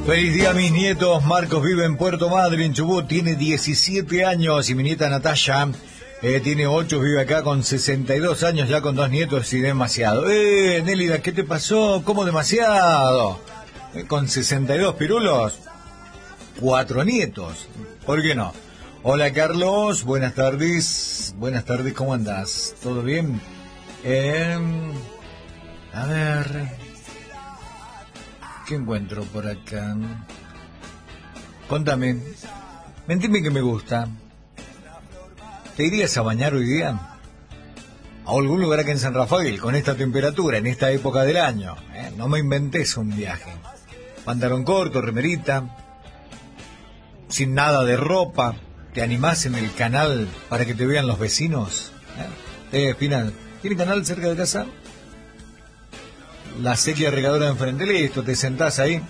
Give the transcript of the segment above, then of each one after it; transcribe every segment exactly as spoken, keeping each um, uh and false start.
Feliz día a mis nietos. Marcos vive en Puerto Madryn, Chubut, tiene diecisiete años, y mi nieta Natalia eh, tiene ocho, vive acá con sesenta y dos años, ya con dos nietos y demasiado. Eh, Nélida, ¿qué te pasó? ¿Cómo demasiado? Eh, con sesenta y dos pirulos, cuatro nietos, ¿por qué no? Hola Carlos, buenas tardes, buenas tardes, ¿cómo andás? ¿Todo bien? Eh, a ver... ¿Qué encuentro por acá? Contame. Mentime que me gusta. ¿Te irías a bañar hoy día? A algún lugar acá en San Rafael, con esta temperatura, en esta época del año. ¿eh? No me inventes un viaje. Pantalón corto, remerita, sin nada de ropa. ¿Te animás en el canal para que te vean los vecinos? ¿Eh, eh Espinal? ¿Tiene canal cerca de casa? La sequía regadora de enfrente, listo, te sentás ahí.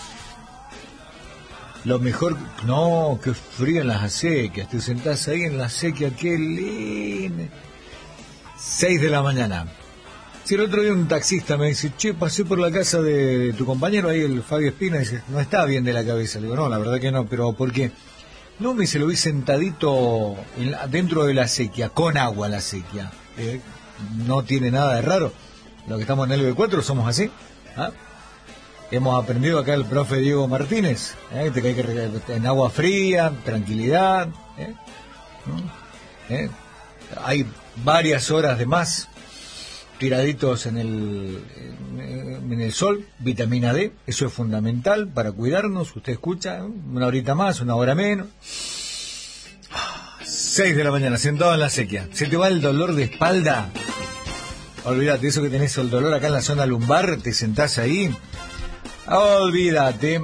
Lo mejor, no, qué frío en las acequias, te sentás ahí en la sequía, qué lindo. Seis de la mañana. Si el otro día un taxista me dice, che, pasé por la casa de tu compañero ahí, el Fabio Espina, y dice, no está bien de la cabeza. Le digo, no, la verdad que no, pero ¿por qué? No, me dice, lo vi sentadito en la, dentro de la sequía, con agua la sequía. Eh, no tiene nada de raro. Los que estamos en el L B cuatro somos así. ¿ah? Hemos aprendido acá el profe Diego Martínez. ¿eh? Te cae que en agua fría, tranquilidad. ¿eh? ¿eh? Hay varias horas de más tiraditos en el, en el sol. Vitamina D, eso es fundamental para cuidarnos. Usted escucha, ¿eh? una horita más, una hora menos. Seis de la mañana, sentado en la sequía. ¿Se te va el dolor de espalda? Olvídate, eso que tenés el dolor acá en la zona lumbar, te sentás ahí. Olvídate.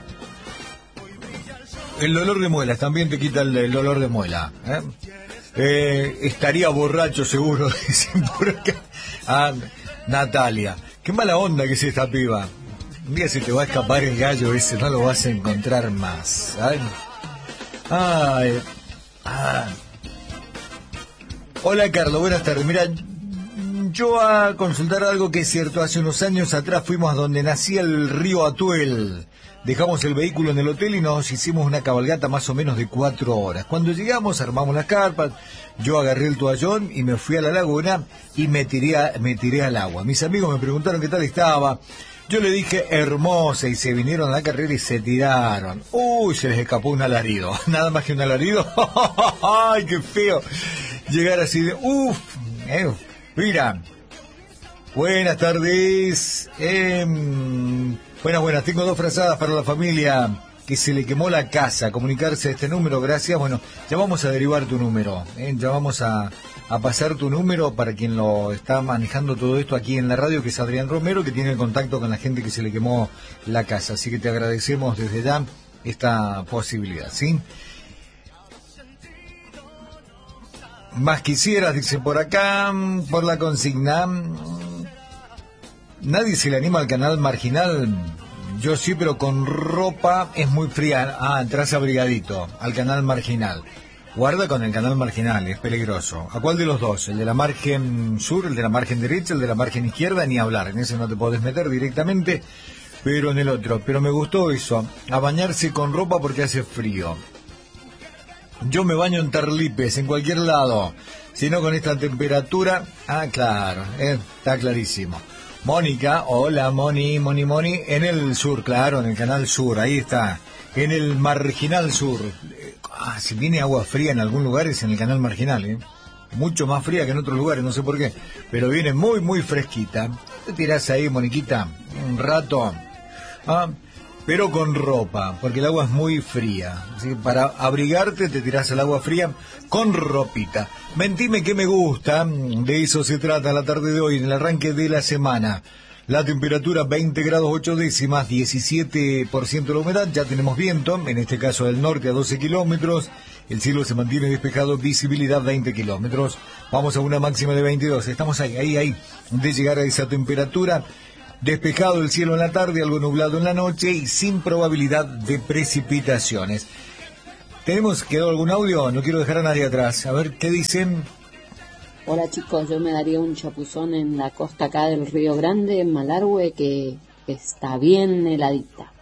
El dolor de muelas, también te quita el, el dolor de muela. ¿eh? Eh, estaría borracho seguro, dicen por acá. Ah, Natalia. Qué mala onda que es esta piba. Un día se te va a escapar el gallo ese, no lo vas a encontrar más. Ay. Ay. Ah. Hola Carlos, buenas tardes. Mira, yo a consultar algo que es cierto. Hace unos años atrás fuimos a donde nacía el río Atuel. Dejamos el vehículo en el hotel y nos hicimos una cabalgata más o menos de cuatro horas. Cuando llegamos armamos las carpas, yo agarré el toallón y me fui a la laguna y me tiré, a, me tiré al agua. Mis amigos me preguntaron qué tal estaba. Yo le dije hermosa y se vinieron a la carrera y se tiraron. Uy, se les escapó un alarido. Nada más que un alarido. Ay, qué feo. Llegar así de uff. Eh, Mira, buenas tardes. Eh, buenas, buenas. Tengo dos frazadas para la familia que se le quemó la casa. Comunicarse a este número, gracias. Bueno, ya vamos a derivar tu número. Eh, ya vamos a, a pasar tu número para quien lo está manejando todo esto aquí en la radio, que es Adrián Romero, que tiene el contacto con la gente que se le quemó la casa. Así que te agradecemos desde ya esta posibilidad, ¿sí? Más quisieras, dice por acá, por la consigna. Nadie se le anima al canal marginal. Yo sí, pero con ropa es muy fría. Ah, entras abrigadito al canal marginal. Guarda con el canal marginal, es peligroso. ¿A cuál de los dos? ¿El de la margen sur, el de la margen derecha, el de la margen izquierda? Ni hablar, en ese no te podés meter directamente, pero en el otro. Pero me gustó eso, a bañarse con ropa porque hace frío. Yo me baño en Tarlipes, en cualquier lado, si no con esta temperatura. Ah, claro, eh, está clarísimo. Mónica, hola Moni, Moni, Moni, en el sur, claro, en el canal sur, ahí está, en el marginal sur. Ah, si viene agua fría en algún lugar es en el canal marginal, eh. Mucho más fría que en otros lugares, no sé por qué, pero viene muy, muy fresquita. Te tirás ahí, Moniquita, un rato. Ah, pero con ropa, porque el agua es muy fría. ¿sí? Para abrigarte te tirás al agua fría con ropita. Mentime que me gusta, de eso se trata la tarde de hoy, en el arranque de la semana. La temperatura veinte grados ocho décimas, diecisiete por ciento la humedad, ya tenemos viento, en este caso del norte a doce kilómetros, el cielo se mantiene despejado, visibilidad veinte kilómetros, vamos a una máxima de veintidós, estamos ahí, ahí, ahí, de llegar a esa temperatura. Despejado el cielo en la tarde, algo nublado en la noche y sin probabilidad de precipitaciones. ¿Tenemos quedado algún audio? No quiero dejar a nadie atrás. A ver, ¿qué dicen? Hola chicos, yo me daría un chapuzón en la costa acá del Río Grande, en Malargüe, que está bien heladita.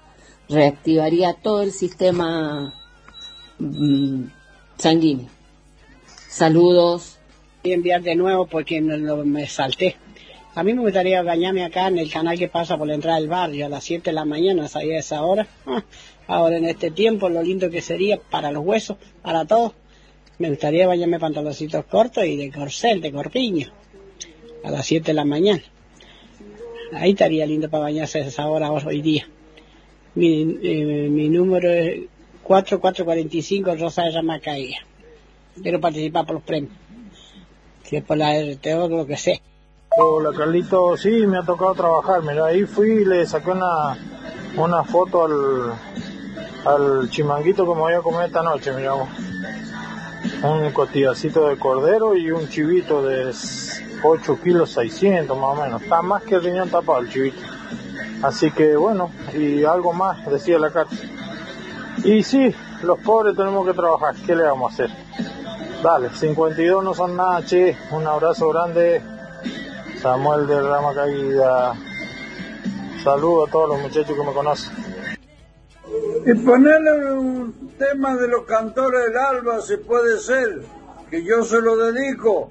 reactivaría todo el sistema mm, sanguíneo. Saludos. Y enviar de nuevo porque no, no, me salté. A mí me gustaría bañarme acá en el canal que pasa por la entrada del barrio a las siete de la mañana, salía a esa hora. Ah, ahora en este tiempo, lo lindo que sería para los huesos, para todos. Me gustaría bañarme pantaloncitos cortos y de corcel, de corpiño, a las siete de la mañana. Ahí estaría lindo para bañarse a esa hora hoy día. Mi, eh, mi número es cuatro cuatro cuatro cinco, Rosa de Ramacaiga. Quiero participar por los premios. Si es por la R T O, lo que sé. Hola Carlito, sí, me ha tocado trabajar, mira, ahí fui y le saqué una, una foto al, al chimanguito que me voy a comer esta noche, miramos. Un costillacito de cordero y un chivito de ocho kilos seiscientos más o menos, está más que el riñón tapado el chivito. Así que bueno, y algo más, decía la carta. Y sí, los pobres tenemos que trabajar, ¿qué le vamos a hacer? Dale, cincuenta y dos no son nada, che, un abrazo grande. Samuel de Rama Caída. Saludo a todos los muchachos que me conocen. Y ponerle un tema de los cantores del alba, si puede ser, que yo se lo dedico.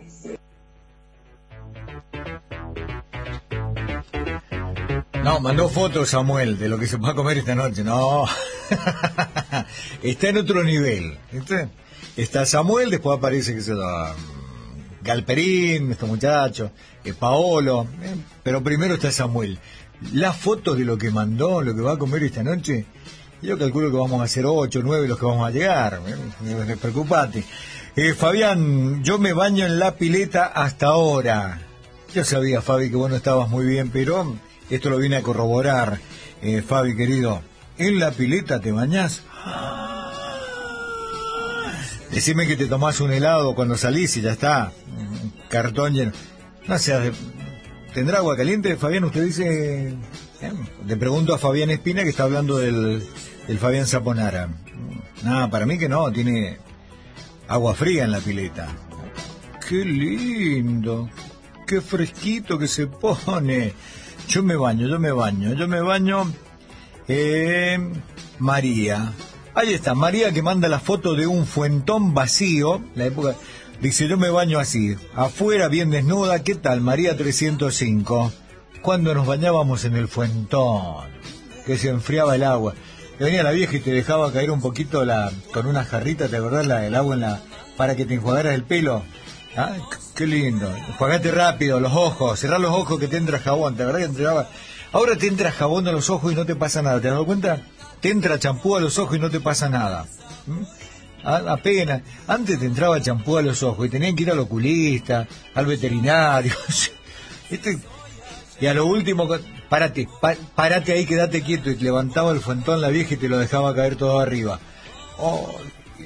No, mandó fotos Samuel de lo que se va a comer esta noche. No, está en otro nivel. Está, está Samuel, después aparece que se da Galperín, estos muchachos, eh, Paolo, eh, pero primero está Samuel. Las fotos de lo que mandó, lo que va a comer esta noche, yo calculo que vamos a hacer ocho, nueve los que vamos a llegar, eh, preocupate. Eh, Fabián, yo me baño en la pileta hasta ahora. Yo sabía, Fabi, que vos no estabas muy bien, pero esto lo vine a corroborar. Eh, Fabi, querido, ¿en la pileta te bañás? Decime que te tomás un helado cuando salís y ya está. Cartón lleno. No seas de... ¿Tendrá agua caliente, Fabián? Usted dice... ¿Eh? Le pregunto a Fabián Espina, que está hablando del, del Fabián Zaponara. Nada, para mí que no, tiene agua fría en la pileta. ¡Qué lindo! ¡Qué fresquito que se pone! Yo me baño, yo me baño, yo me baño... Eh, María... Ahí está, María, que manda la foto de un fuentón vacío, la época, dice, yo me baño así, afuera bien desnuda. ¿Qué tal, María trescientos cinco? Cuando nos bañábamos en el fuentón, que se enfriaba el agua, que venía la vieja y te dejaba caer un poquito la con una jarrita, ¿te acordás? La, el agua en la, para que te enjuagaras el pelo. ¿Ah? Qué lindo, enjuagate rápido los ojos, cerrá los ojos que te entra jabón, ¿te acordás que entraba? Ahora te entra jabón a los ojos y no te pasa nada, ¿te has dado cuenta? Te entra champú a los ojos y no te pasa nada. ¿Mm? A, apenas. Antes te entraba champú a los ojos y tenían que ir al oculista, al veterinario. Este, y a lo último, párate, pa, párate ahí, quédate quieto. Y te levantaba el fuentón la vieja y te lo dejaba caer todo arriba. Oh,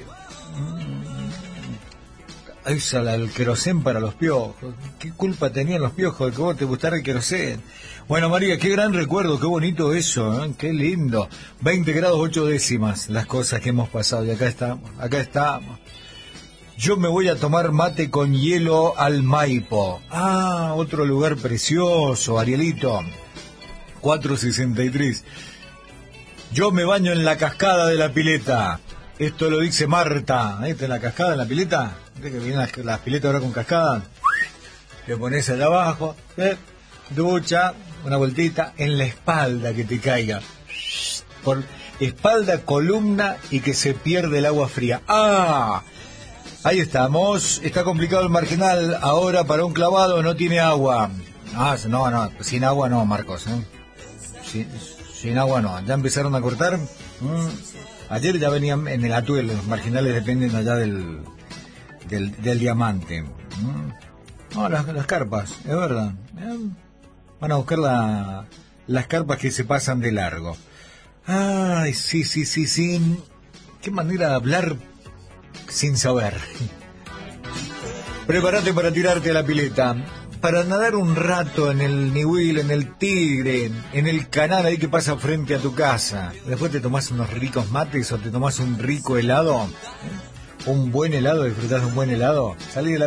esa, la, el querosén para los piojos. ¿Qué culpa tenían los piojos de que vos te gustara el querosén? Bueno, María, qué gran recuerdo, qué bonito eso, ¿eh? Qué lindo. veinte grados ocho décimas, las cosas que hemos pasado, y acá estamos, acá estamos. Yo me voy a tomar mate con hielo al Maipo. Ah, otro lugar precioso, Arielito. cuatro sesenta y tres. Yo me baño en la cascada de la pileta. Esto lo dice Marta. ¿Viste en la cascada, en la pileta? ¿Viste que vienen las, las piletas ahora con cascada? Le pones allá abajo, ¿eh? Ducha, una vueltita, en la espalda que te caiga. Por espalda, columna y que se pierde el agua fría. ¡Ah! Ahí estamos. Está complicado el marginal. Ahora para un clavado no tiene agua. Ah, no, no. Sin agua no, Marcos. ¿eh? Sin, sin agua no. Ya empezaron a cortar. Mm. Ayer ya venían en el Atuel. Los marginales dependen allá del, del, del diamante. Mm. No, las, las carpas, es verdad. Eh. Van a buscar la, las carpas que se pasan de largo. Ay, sí, sí, sí, sí. Qué manera de hablar sin saber. Prepárate para tirarte a la pileta. Para nadar un rato en el Niwil, en el Tigre, en el canal ahí que pasa frente a tu casa. Después te tomás unos ricos mates o te tomás un rico helado. Un buen helado, disfrutás de un buen helado. Salí de la